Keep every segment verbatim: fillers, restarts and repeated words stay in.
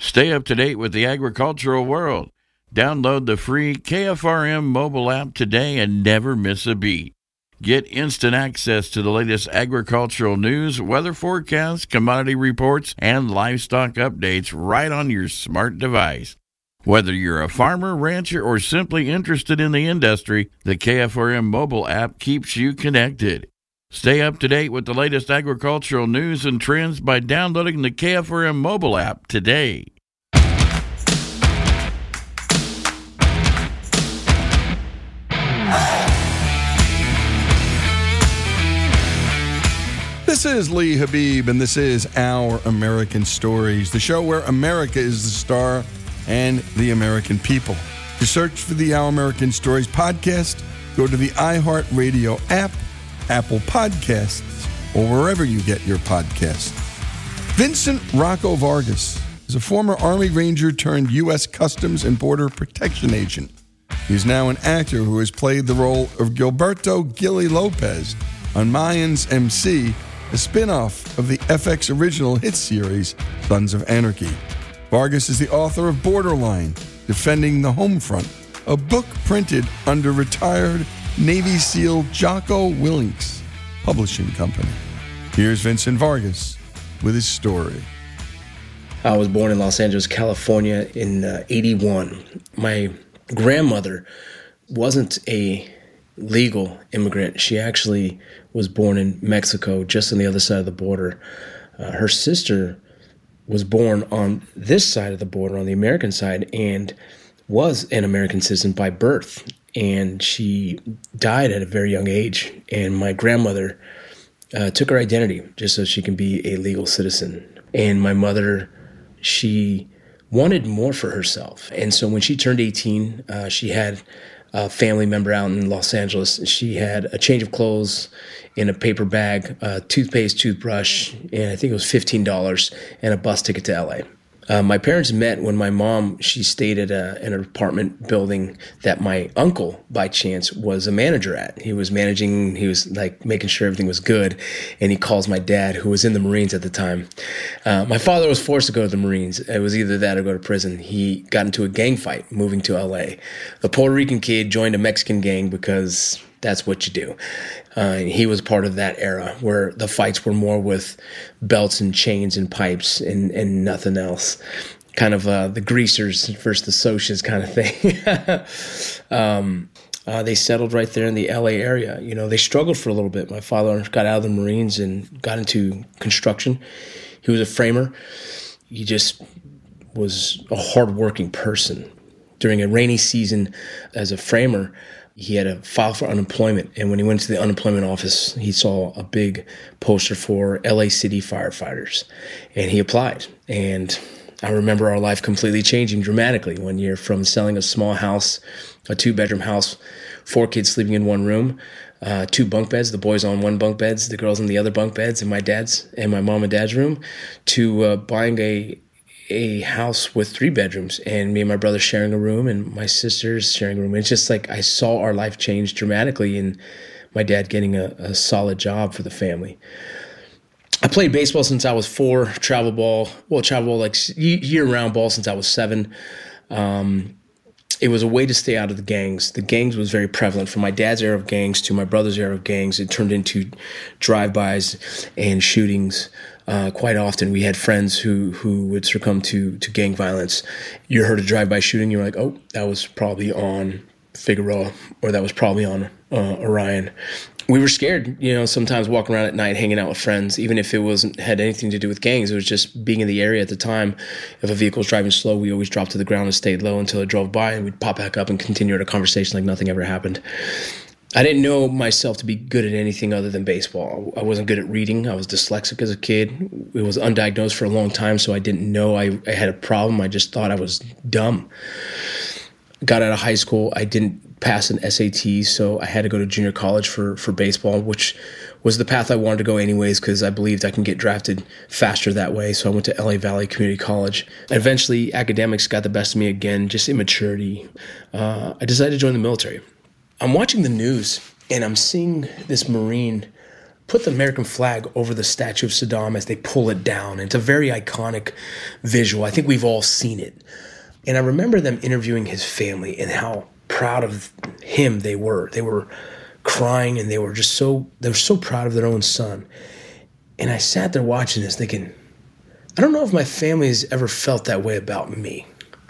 Stay up to date with the agricultural world. Download the free K F R M mobile app today and never miss a beat. Get instant access to the latest agricultural news, weather forecasts, commodity reports, and livestock updates right on your smart device. Whether you're a farmer, rancher, or simply interested in the industry, the K F R M mobile app keeps you connected. Stay up to date with the latest agricultural news and trends by downloading the K F R M mobile app today. This is Lee Habib, and this is Our American Stories, the show where America is the star and the American people. To search for the Our American Stories podcast, go to the iHeartRadio app, Apple Podcasts, or wherever you get your podcasts. Vincent Rocco Vargas is a former Army Ranger turned U S Customs and Border Protection agent. He is now an actor who has played the role of Gilberto Gilly Lopez on Mayans M C, a spin-off of the F X original hit series Sons of Anarchy. Vargas is the author of Borderline, Defending the Homefront, a book printed under retired Navy SEAL Jocko Willink's publishing company. Here's Vincent Vargas with his story. I was born in Los Angeles, California in uh, eighty-one. My grandmother wasn't a legal immigrant. She actually was born in Mexico, just on the other side of the border. Uh, her sister was born on this side of the border, on the American side, and was an American citizen by birth. And she died at a very young age. And my grandmother uh, took her identity just so she can be a legal citizen. And my mother, she wanted more for herself. And so when she turned eighteen, uh, she had a family member out in Los Angeles. She had a change of clothes in a paper bag, a toothpaste, toothbrush, and I think it was fifteen dollars, and a bus ticket to L A. Uh, my parents met when my mom, she stayed at a, an apartment building that my uncle, by chance, was a manager at. He was managing, he was like making sure everything was good, and he calls my dad, who was in the Marines at the time. Uh, my father was forced to go to the Marines. It was either that or go to prison. He got into a gang fight moving to L A. The Puerto Rican kid joined a Mexican gang because that's what you do. Uh, he was part of that era where the fights were more with belts and chains and pipes and, and nothing else. Kind of uh, the greasers versus the socias kind of thing. um, uh, they settled right there in the L A area. You know, they struggled for a little bit. My father got out of the Marines and got into construction. He was a framer. He just was a hardworking person. During a rainy season as a framer, he had to file for unemployment, and when he went to the unemployment office, he saw a big poster for L A City firefighters, and he applied. And I remember our life completely changing dramatically one year, from selling a small house, a two-bedroom house, four kids sleeping in one room, uh, two bunk beds, the boys on one bunk beds, the girls on the other bunk beds, in my dad's and my mom and dad's room, to uh, buying a a house with three bedrooms, and me and my brother sharing a room, and my sisters sharing a room. It's just like I saw our life change dramatically, and my dad getting a, a solid job for the family. I played baseball since I was four, travel ball, well, travel ball, like year-round ball since I was seven. Um, it was a way to stay out of the gangs. The gangs was very prevalent. From my dad's era of gangs to my brother's era of gangs, it turned into drive-bys and shootings. Uh, quite often, we had friends who who would succumb to to gang violence. You heard a drive-by shooting, you're like, oh, that was probably on Figueroa, or that was probably on uh, Orion. We were scared, you know, sometimes walking around at night, hanging out with friends, even if it wasn't had anything to do with gangs. It was just being in the area at the time. If a vehicle was driving slow, we always dropped to the ground and stayed low until it drove by, and we'd pop back up and continue our conversation like nothing ever happened. I didn't know myself to be good at anything other than baseball. I wasn't good at reading. I was dyslexic as a kid. It was undiagnosed for a long time, so I didn't know I, I had a problem. I just thought I was dumb. Got out of high school. I didn't pass an S A T, so I had to go to junior college for, for baseball, which was the path I wanted to go anyways, because I believed I can get drafted faster that way. So I went to L A Valley Community College. Eventually, academics got the best of me again, just immaturity. Uh, I decided to join the military. I'm watching the news, and I'm seeing this Marine put the American flag over the statue of Saddam as they pull it down. It's a very iconic visual. I think we've all seen it. And I remember them interviewing his family and how proud of him they were. They were crying, and they were just so, they were so proud of their own son. And I sat there watching this thinking, I don't know if my family has ever felt that way about me.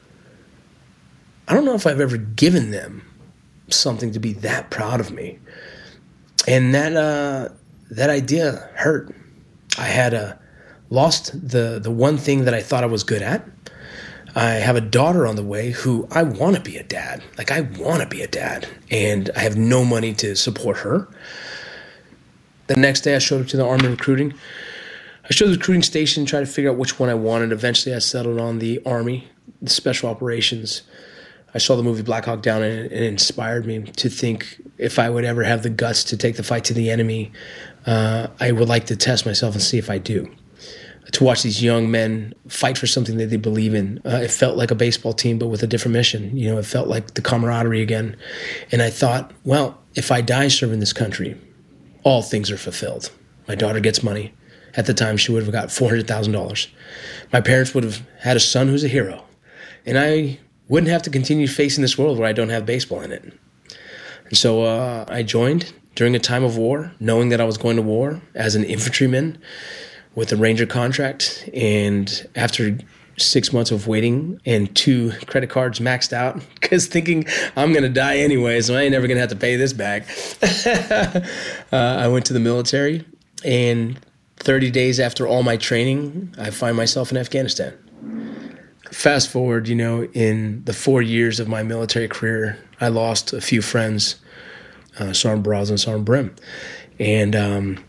I don't know if I've ever given them something to be that proud of me. And that uh, that idea hurt. I had uh, lost the, the one thing that I thought I was good at. I have a daughter on the way who I want to be a dad. Like, I want to be a dad. And I have no money to support her. The next day I showed up to the Army recruiting. I showed the recruiting station, tried to figure out which one I wanted. Eventually I settled on the Army, the Special Operations. I saw the movie Black Hawk Down, and it inspired me to think if I would ever have the guts to take the fight to the enemy, uh, I would like to test myself and see if I do. To watch these young men fight for something that they believe in. Uh, it felt like a baseball team, but with a different mission. You know, it felt like the camaraderie again. And I thought, well, if I die serving this country, all things are fulfilled. My daughter gets money. At the time, she would have got four hundred thousand dollars. My parents would have had a son who's a hero. And I wouldn't have to continue facing this world where I don't have baseball in it. And so uh, I joined during a time of war, knowing that I was going to war as an infantryman with a Ranger contract. And after six months of waiting and two credit cards maxed out, because thinking I'm going to die anyway, so I ain't never going to have to pay this back, uh, I went to the military. And thirty days after all my training, I find myself in Afghanistan. Fast forward, you know, in the four years of my military career, I lost a few friends, uh, Sergeant Braz and Sergeant Brim. And um,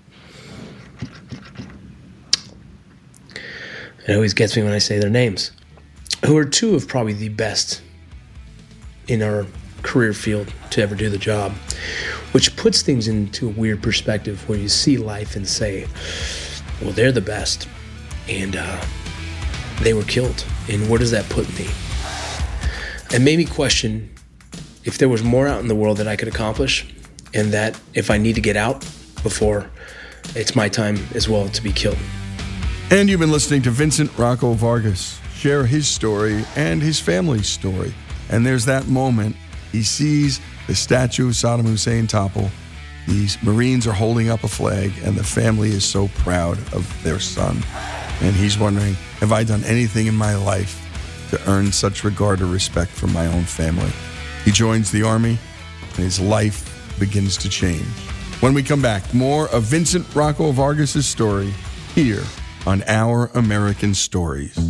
it always gets me when I say their names, who are two of probably the best in our career field to ever do the job, which puts things into a weird perspective where you see life and say, well, they're the best. And uh, they were killed. And where does that put me? It made me question if there was more out in the world that I could accomplish, and that if I need to get out before it's my time as well to be killed. And you've been listening to Vincent Rocco Vargas share his story and his family's story. And there's that moment he sees the statue of Saddam Hussein topple. These Marines are holding up a flag, and the family is so proud of their son. And he's wondering, have I done anything in my life to earn such regard or respect from my own family? He joins the Army, and his life begins to change. When we come back, more of Vincent Rocco Vargas' story here on Our American Stories.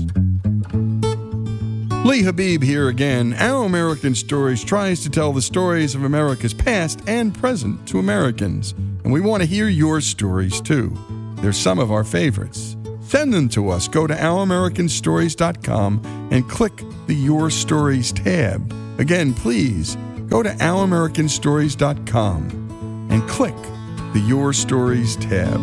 Lee Habib here again. Our American Stories tries to tell the stories of America's past and present to Americans. And we want to hear your stories too. They're some of our favorites. Send them to us. Go to our american stories dot com and click the Your Stories tab. Again, please go to our american stories dot com and click the Your Stories tab.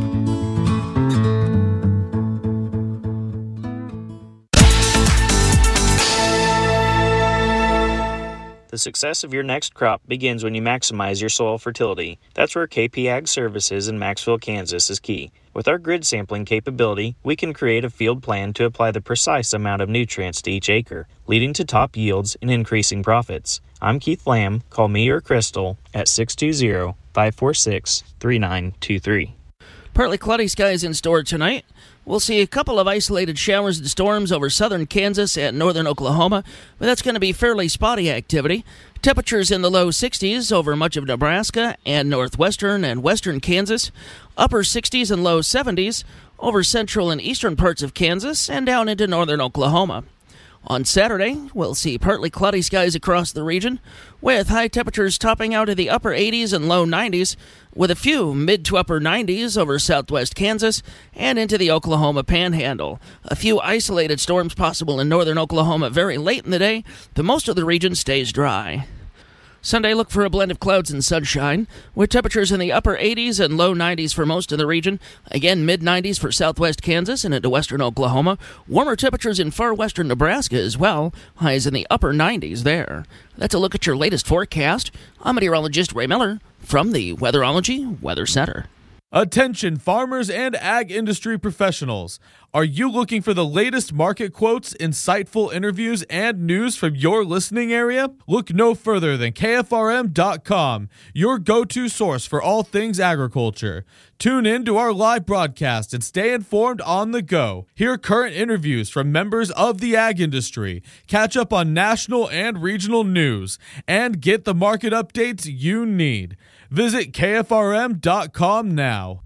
The success of your next crop begins when you maximize your soil fertility. That's where K P Ag Services in Maxville, Kansas is key. With our grid sampling capability, we can create a field plan to apply the precise amount of nutrients to each acre, leading to top yields and increasing profits. I'm Keith Lamb. Call me or Crystal at six two zero, five four six, three nine two three. Partly cloudy skies in store tonight. We'll see a couple of isolated showers and storms over southern Kansas and northern Oklahoma, but that's going to be fairly spotty activity. Temperatures in the low sixties over much of Nebraska and northwestern and western Kansas. Upper sixties and low seventies over central and eastern parts of Kansas and down into northern Oklahoma. On Saturday, we'll see partly cloudy skies across the region, with high temperatures topping out of the upper eighties and low nineties, with a few mid to upper nineties over southwest Kansas and into the Oklahoma Panhandle. A few isolated storms possible in northern Oklahoma very late in the day, but most of the region stays dry. Sunday, look for a blend of clouds and sunshine, with temperatures in the upper eighties and low nineties for most of the region. Again, mid nineties for southwest Kansas and into western Oklahoma. Warmer temperatures in far western Nebraska as well. Highs in the upper nineties there. That's a look at your latest forecast. I'm meteorologist Ray Miller from the Weatherology Weather Center. Attention farmers and ag industry professionals. Are you looking for the latest market quotes, insightful interviews, and news from your listening area? Look no further than K F R M dot com, your go-to source for all things agriculture. Tune in to our live broadcast and stay informed on the go. Hear current interviews from members of the ag industry, catch up on national and regional news, and get the market updates you need. Visit K F R M dot com now.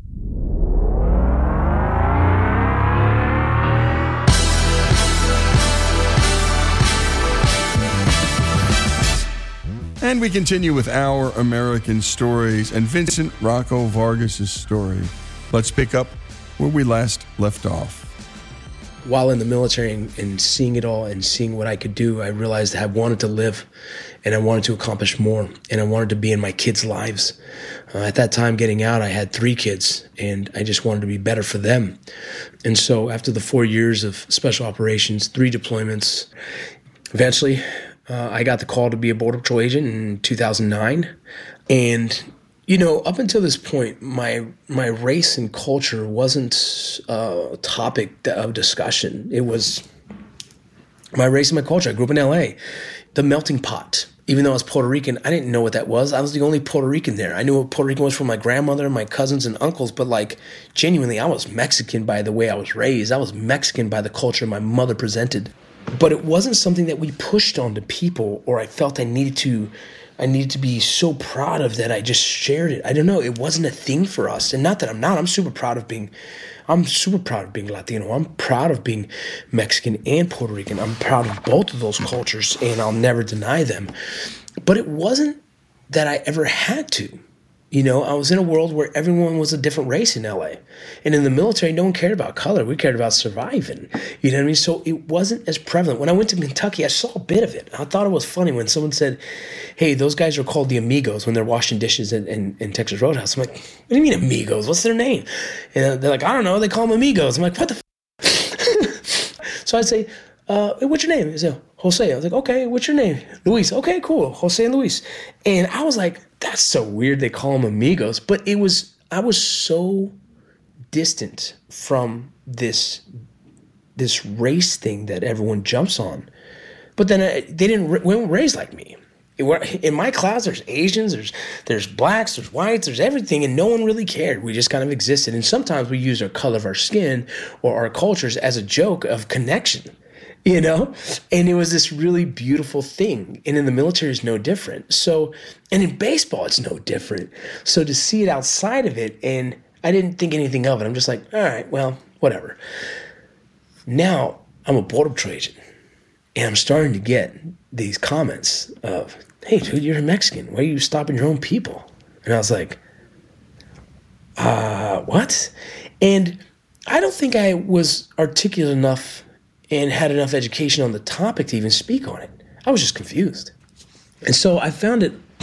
And we continue with Our American Stories and Vincent Rocco Vargas' story. Let's pick up where we last left off. While in the military and, and seeing it all and seeing what I could do, I realized I wanted to live and I wanted to accomplish more and I wanted to be in my kids' lives. Uh, at that time, getting out, I had three kids and I just wanted to be better for them. And so after the four years of special operations, three deployments, eventually uh, I got the call to be a Border Patrol agent in two thousand nine. And you know, up until this point, my my race and culture wasn't a topic of discussion. It was my race and my culture. I grew up in L A, the melting pot. Even though I was Puerto Rican, I didn't know what that was. I was the only Puerto Rican there. I knew what Puerto Rican was from my grandmother and my cousins and uncles, but like genuinely, I was Mexican by the way I was raised. I was Mexican by the culture my mother presented. But it wasn't something that we pushed onto people or I felt I needed to I needed to be so proud of that I just shared it. I don't know. It wasn't a thing for us. And not that I'm not. I'm super proud of being, I'm super proud of being Latino. I'm proud of being Mexican and Puerto Rican. I'm proud of both of those cultures and I'll never deny them. But it wasn't that I ever had to. You know, I was in a world where everyone was a different race in L A. And in the military, no one cared about color. We cared about surviving. You know what I mean? So it wasn't as prevalent. When I went to Kentucky, I saw a bit of it. I thought it was funny when someone said, hey, those guys are called the Amigos when they're washing dishes in, in, in Texas Roadhouse. I'm like, what do you mean Amigos? What's their name? And they're like, I don't know. They call them Amigos. I'm like, what the f-? So I'd say, uh, hey, what's your name? He said, Jose. I was like, okay, what's your name? Luis. Okay, cool. Jose and Luis. And I was like, that's so weird they call them amigos. But it was, I was so distant from this, this race thing that everyone jumps on. But then I, they didn't, we weren't raised like me. In my class, there's Asians, there's there's blacks, there's whites, there's everything, and no one really cared. We just kind of existed. And sometimes we used our color of our skin or our cultures as a joke of connection. You know, and it was this really beautiful thing. And in the military, it's no different. So, and in baseball, it's no different. So to see it outside of it, and I didn't think anything of it. I'm just like, all right, well, whatever. Now I'm a Border Patrol agent, and I'm starting to get these comments of, hey, dude, you're a Mexican. Why are you stopping your own people? And I was like, uh, what? And I don't think I was articulate enough and had enough education on the topic to even speak on it. I was just confused. And so I found it